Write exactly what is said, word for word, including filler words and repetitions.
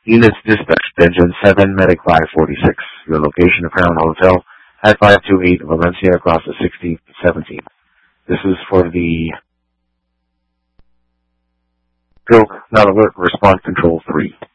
Units dispatched, Engine seven, Medic five forty-six. Your location, a Crown Hotel at five two eight Valencia across the sixteenth and seventeenth. This is for the stroke, not alert, response control three.